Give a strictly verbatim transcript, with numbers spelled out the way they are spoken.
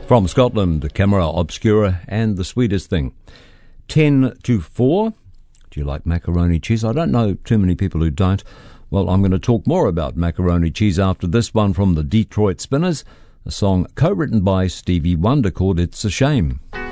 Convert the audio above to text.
From Scotland, Camera Obscura and The Sweetest Thing. ten to four. Do you like macaroni cheese? I don't know too many people who don't. Well, I'm going to talk more about macaroni cheese after this one from the Detroit Spinners, a song co-written by Stevie Wonder called It's a Shame.